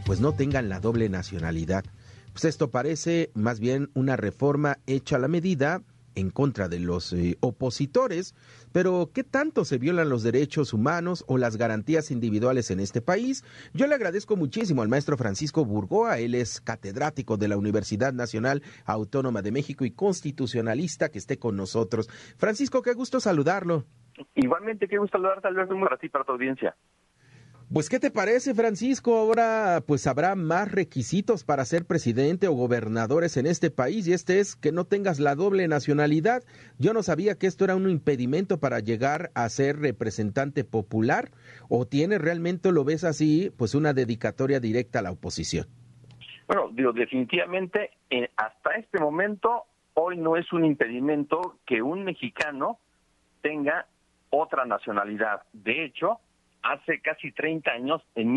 pues no tengan la doble nacionalidad. Pues esto parece más bien una reforma hecha a la medida en contra de los opositores, pero ¿qué tanto se violan los derechos humanos o las garantías individuales en este país? Yo le agradezco muchísimo al maestro Francisco Burgoa, él es catedrático de la Universidad Nacional Autónoma de México y constitucionalista, que esté con nosotros. Francisco, qué gusto saludarlo. Igualmente, qué gusto saludarte, Alberto, para ti y para tu audiencia. Pues, ¿qué te parece, Francisco? Ahora, pues, habrá más requisitos para ser presidente o gobernadores en este país, y este es que no tengas la doble nacionalidad. Yo no sabía que esto era un impedimento para llegar a ser representante popular, o tiene realmente, lo ves así, pues una dedicatoria directa a la oposición. Bueno, definitivamente, hasta este momento, hoy no es un impedimento que un mexicano tenga otra nacionalidad. De hecho, hace casi 30 años, en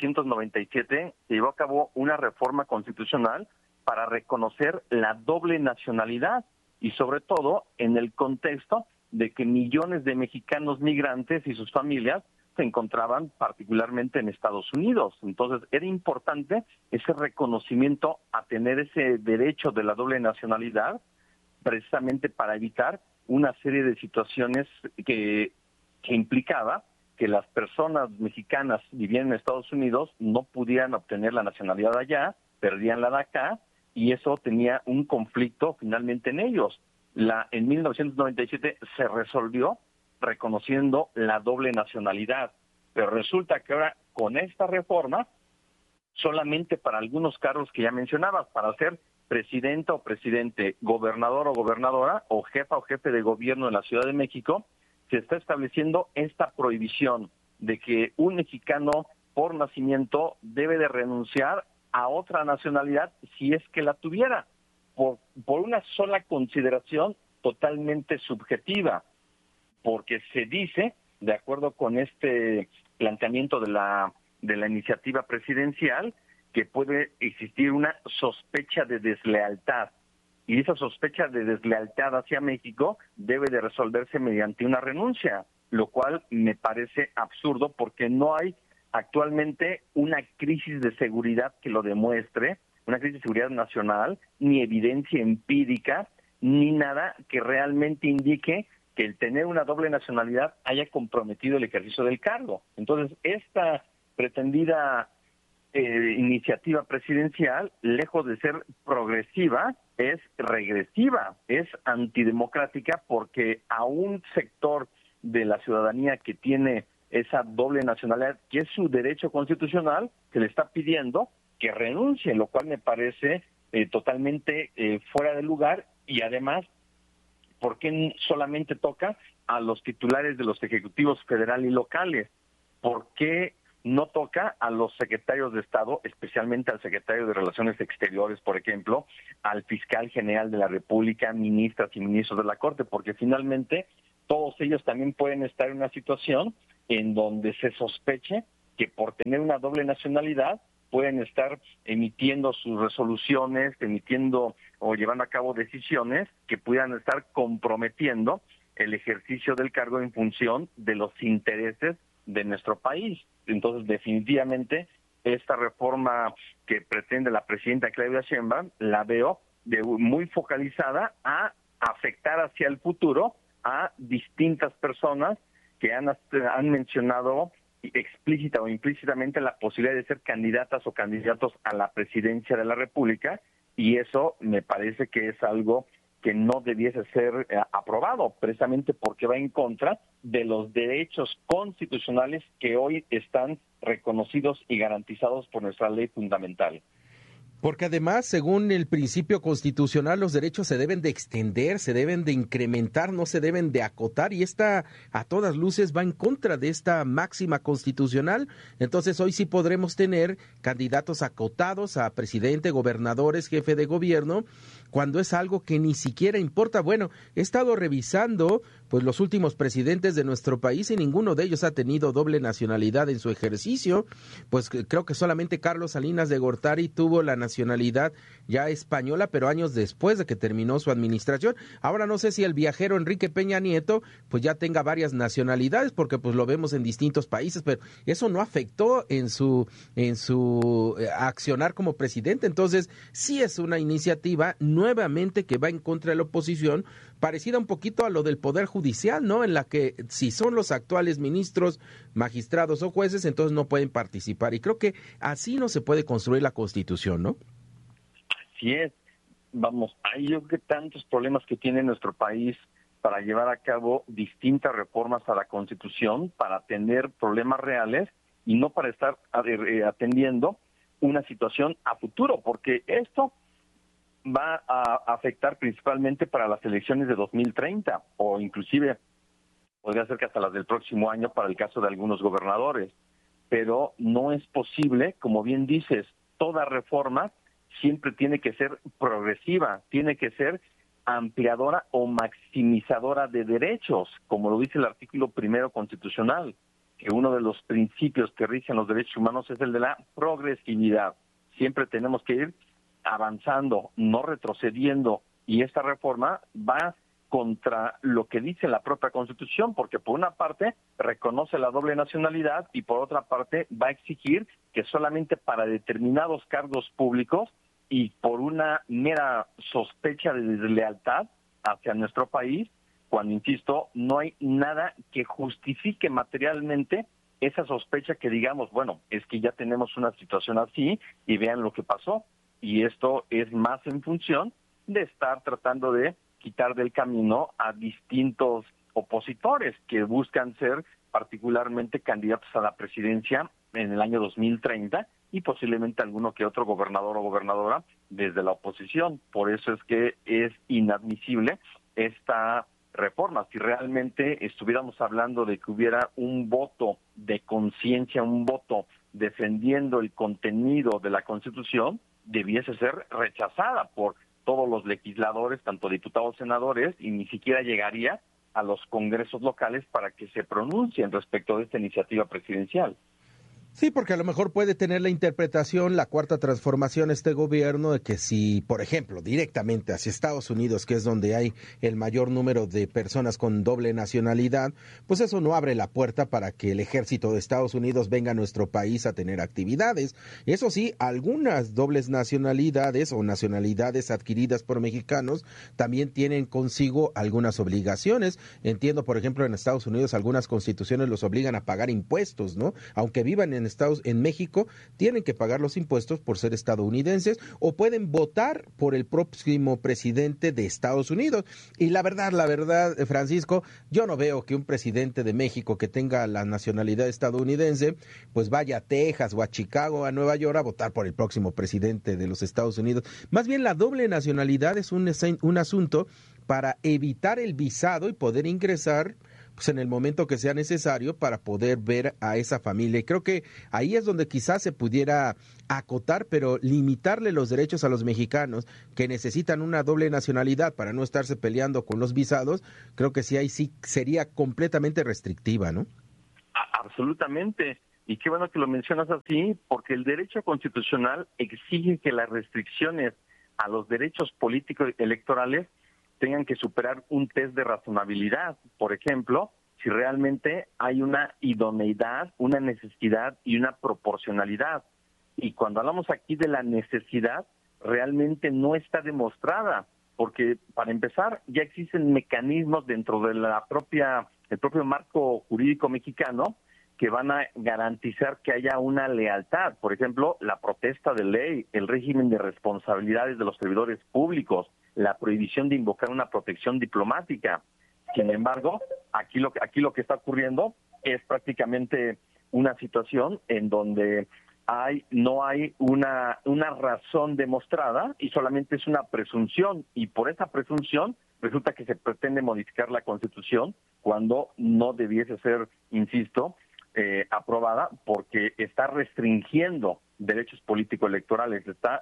1997, se llevó a cabo una reforma constitucional para reconocer la doble nacionalidad y sobre todo en el contexto de que millones de mexicanos migrantes y sus familias se encontraban particularmente en Estados Unidos. Entonces era importante ese reconocimiento a tener ese derecho de la doble nacionalidad, precisamente para evitar una serie de situaciones que implicaba que las personas mexicanas viviendo en Estados Unidos no pudieran obtener la nacionalidad allá, perdían la de acá, y eso tenía un conflicto finalmente en ellos. En 1997 se resolvió reconociendo la doble nacionalidad, pero resulta que ahora con esta reforma, solamente para algunos cargos que ya mencionabas, para ser presidenta o presidente, gobernador o gobernadora, o jefa o jefe de gobierno de la Ciudad de México, se está estableciendo esta prohibición de que un mexicano por nacimiento debe de renunciar a otra nacionalidad si es que la tuviera, por una sola consideración totalmente subjetiva, porque se dice, de acuerdo con este planteamiento de la iniciativa presidencial, que puede existir una sospecha de deslealtad. Y esa sospecha de deslealtad hacia México debe de resolverse mediante una renuncia, lo cual me parece absurdo porque no hay actualmente una crisis de seguridad que lo demuestre, una crisis de seguridad nacional, ni evidencia empírica, ni nada que realmente indique que el tener una doble nacionalidad haya comprometido el ejercicio del cargo. Entonces, esta pretendida iniciativa presidencial, lejos de ser progresiva, es regresiva, es antidemocrática, porque a un sector de la ciudadanía que tiene esa doble nacionalidad, que es su derecho constitucional, se le está pidiendo que renuncie, lo cual me parece totalmente fuera de lugar, y además, ¿por qué solamente toca a los titulares de los ejecutivos federal y locales? ¿Por qué no toca a los secretarios de Estado, especialmente al secretario de Relaciones Exteriores, por ejemplo, al fiscal general de la República, ministras y ministros de la Corte? Porque finalmente todos ellos también pueden estar en una situación en donde se sospeche que por tener una doble nacionalidad pueden estar emitiendo sus resoluciones, emitiendo o llevando a cabo decisiones que puedan estar comprometiendo el ejercicio del cargo en función de los intereses de nuestro país. Entonces, definitivamente, esta reforma que pretende la presidenta Claudia Sheinbaum, la veo muy focalizada a afectar hacia el futuro a distintas personas que han mencionado explícita o implícitamente la posibilidad de ser candidatas o candidatos a la presidencia de la República, y eso me parece que es algo que no debiese ser aprobado, precisamente porque va en contra de los derechos constitucionales que hoy están reconocidos y garantizados por nuestra ley fundamental. Porque además, según el principio constitucional, los derechos se deben de extender, se deben de incrementar, no se deben de acotar, y esta a todas luces va en contra de esta máxima constitucional. Entonces hoy sí podremos tener candidatos acotados a presidente, gobernadores, jefe de gobierno, cuando es algo que ni siquiera importa. Bueno, he estado revisando pues los últimos presidentes de nuestro país y ninguno de ellos ha tenido doble nacionalidad en su ejercicio. Pues creo que solamente Carlos Salinas de Gortari tuvo la nacionalidad ya española, pero años después de que terminó su administración. Ahora no sé si el viajero Enrique Peña Nieto pues ya tenga varias nacionalidades, porque pues lo vemos en distintos países, pero eso no afectó en su accionar como presidente. Entonces sí es una iniciativa nuevamente que va en contra de la oposición, parecida un poquito a lo del Poder Judicial, ¿no? En la que si son los actuales ministros, magistrados o jueces, entonces no pueden participar. Y creo que así no se puede construir la Constitución, ¿no? Así es. Vamos, hay yo creo que tantos problemas que tiene nuestro país para llevar a cabo distintas reformas a la Constitución, para atender problemas reales y no para estar atendiendo una situación a futuro, porque esto va a afectar principalmente para las elecciones de 2030 o inclusive podría ser que hasta las del próximo año para el caso de algunos gobernadores. Pero no es posible, como bien dices, toda reforma siempre tiene que ser progresiva, tiene que ser ampliadora o maximizadora de derechos, como lo dice el artículo 1 constitucional, que uno de los principios que rigen los derechos humanos es el de la progresividad. Siempre tenemos que ir avanzando, no retrocediendo, y esta reforma va contra lo que dice la propia Constitución, porque por una parte reconoce la doble nacionalidad y por otra parte va a exigir que solamente para determinados cargos públicos y por una mera sospecha de deslealtad hacia nuestro país, cuando, insisto, no hay nada que justifique materialmente esa sospecha que digamos, bueno, es que ya tenemos una situación así y vean lo que pasó. Y esto es más en función de estar tratando de quitar del camino a distintos opositores que buscan ser particularmente candidatos a la presidencia en el año 2030 y posiblemente alguno que otro gobernador o gobernadora desde la oposición. Por eso es que es inadmisible esta reforma. Si realmente estuviéramos hablando de que hubiera un voto de conciencia, un voto defendiendo el contenido de la Constitución, debiese ser rechazada por todos los legisladores, tanto diputados, senadores, y ni siquiera llegaría a los congresos locales para que se pronuncien respecto de esta iniciativa presidencial. Sí, porque a lo mejor puede tener la interpretación, la cuarta transformación, este gobierno, de que si, por ejemplo, directamente hacia Estados Unidos, que es donde hay el mayor número de personas con doble nacionalidad, pues eso no abre la puerta para que el ejército de Estados Unidos venga a nuestro país a tener actividades. Eso sí, algunas dobles nacionalidades o nacionalidades adquiridas por mexicanos también tienen consigo algunas obligaciones. Entiendo, por ejemplo, en Estados Unidos algunas constituciones los obligan a pagar impuestos, ¿no? Aunque vivan en México, tienen que pagar los impuestos por ser estadounidenses o pueden votar por el próximo presidente de Estados Unidos. Y la verdad, Francisco, yo no veo que un presidente de México que tenga la nacionalidad estadounidense, pues vaya a Texas o a Chicago, a Nueva York a votar por el próximo presidente de los Estados Unidos. Más bien la doble nacionalidad es un asunto para evitar el visado y poder ingresar pues en el momento que sea necesario para poder ver a esa familia. Y creo que ahí es donde quizás se pudiera acotar, pero limitarle los derechos a los mexicanos que necesitan una doble nacionalidad para no estarse peleando con los visados, creo que sí, ahí sí sería completamente restrictiva, ¿no? Absolutamente. Y qué bueno que lo mencionas así, porque el derecho constitucional exige que las restricciones a los derechos políticos electorales tengan que superar un test de razonabilidad. Por ejemplo, si realmente hay una idoneidad, una necesidad y una proporcionalidad. Y cuando hablamos aquí de la necesidad, realmente no está demostrada, porque para empezar ya existen mecanismos dentro de el propio marco jurídico mexicano que van a garantizar que haya una lealtad. Por ejemplo, la protesta de ley, el régimen de responsabilidades de los servidores públicos, la prohibición de invocar una protección diplomática. Sin embargo, aquí lo que está ocurriendo es prácticamente una situación en donde no hay una razón demostrada y solamente es una presunción, y por esa presunción resulta que se pretende modificar la Constitución cuando no debiese ser, insisto, aprobada, porque está restringiendo derechos político-electorales, está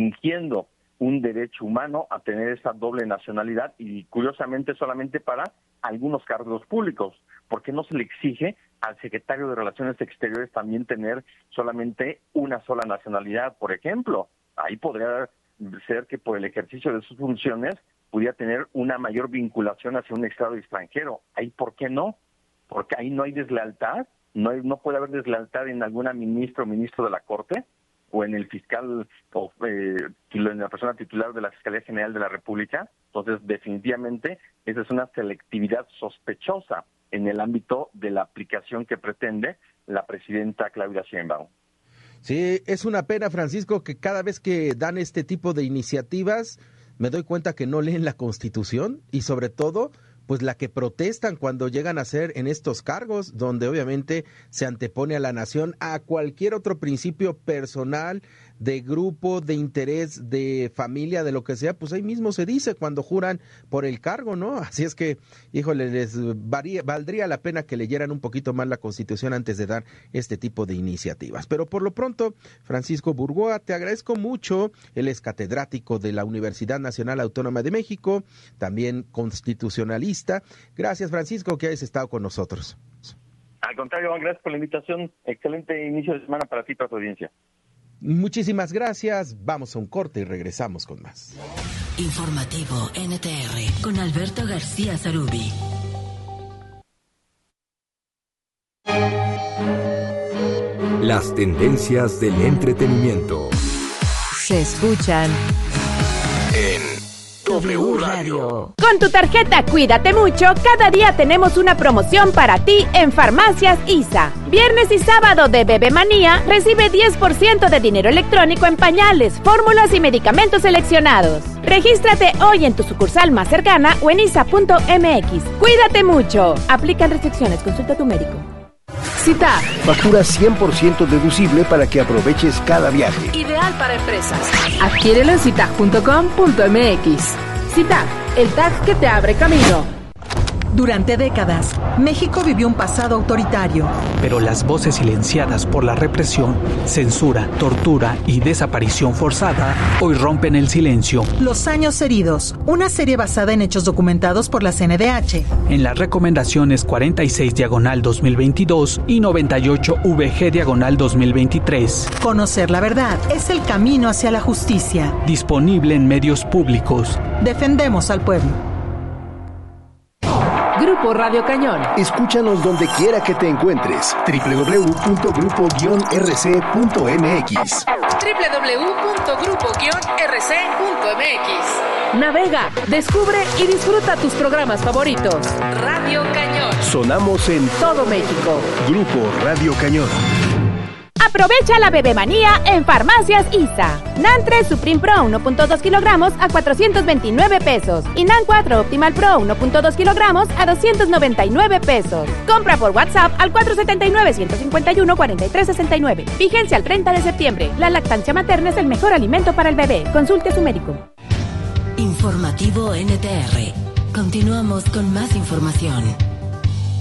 restringiendo un derecho humano a tener esa doble nacionalidad y curiosamente solamente para algunos cargos públicos. ¿Por qué no se le exige al secretario de Relaciones Exteriores también tener solamente una sola nacionalidad, por ejemplo? Ahí podría ser que por el ejercicio de sus funciones pudiera tener una mayor vinculación hacia un Estado extranjero. Ahí, ¿por qué no? Porque ahí no hay deslealtad, no puede haber deslealtad en alguna ministro o ministro de la Corte, o en el fiscal, o en la persona titular de la Fiscalía General de la República. Entonces, definitivamente, esa es una selectividad sospechosa en el ámbito de la aplicación que pretende la presidenta Claudia Sheinbaum. Sí, es una pena, Francisco, que cada vez que dan este tipo de iniciativas, me doy cuenta que no leen la Constitución y sobre todo, pues la que protestan cuando llegan a ser en estos cargos, donde obviamente se antepone a la nación, a cualquier otro principio personal, de grupo, de interés, de familia, de lo que sea, pues ahí mismo se dice cuando juran por el cargo, ¿no? Así es que, híjole, valdría la pena que leyeran un poquito más la Constitución antes de dar este tipo de iniciativas. Pero por lo pronto, Francisco Burgoa, te agradezco mucho. Él es catedrático de la Universidad Nacional Autónoma de México, también constitucionalista. Gracias, Francisco, que hayas estado con nosotros. Al contrario, gracias por la invitación. Excelente inicio de semana para ti y para tu audiencia. Muchísimas gracias. Vamos a un corte y regresamos con más. Informativo NTR con Alberto García Zarubi. Las tendencias del entretenimiento se escuchan en W Radio. Con tu tarjeta Cuídate Mucho, cada día tenemos una promoción para ti en Farmacias ISA. Viernes y sábado de Bebé Manía, recibe 10% de dinero electrónico en pañales, fórmulas y medicamentos seleccionados. Regístrate hoy en tu sucursal más cercana o en isa.mx. Cuídate mucho. Aplican restricciones. Consulta a tu médico. CITAG. Factura 100% deducible para que aproveches cada viaje. Ideal para empresas. Adquiérelo en citag.com.mx. CITAG, el tag que te abre camino. Durante décadas, México vivió un pasado autoritario. Pero las voces silenciadas por la represión, censura, tortura y desaparición forzada hoy rompen el silencio. Los años heridos, una serie basada en hechos documentados por la CNDH. En las recomendaciones 46/2022 y 98/VG/2023. Conocer la verdad es el camino hacia la justicia. Disponible en medios públicos. Defendemos al pueblo. Grupo Radio Cañón. Escúchanos donde quiera que te encuentres. www.grupo-rc.mx. www.grupo-rc.mx. Navega, descubre y disfruta tus programas favoritos. Radio Cañón. Sonamos en todo México. Grupo Radio Cañón. Aprovecha la bebemanía en Farmacias ISA. NAN 3 Supreme Pro 1.2 kilogramos a 429 pesos. Y NAN 4 Optimal Pro 1.2 kilogramos a 299 pesos. Compra por WhatsApp al 479-151-4369. Vigencia al 30 de septiembre. La lactancia materna es el mejor alimento para el bebé. Consulte a su médico. Informativo NTR. Continuamos con más información.